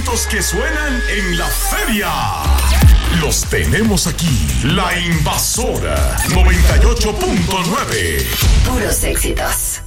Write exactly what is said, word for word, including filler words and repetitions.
éxitos que suenan en la feria. Los tenemos aquí. La Invasora noventa y ocho punto nueve. Puros éxitos.